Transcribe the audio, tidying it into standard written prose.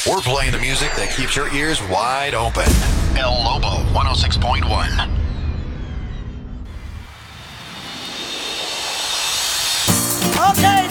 We're playing the music that keeps your ears wide open. El Lobo 106.1. Okay.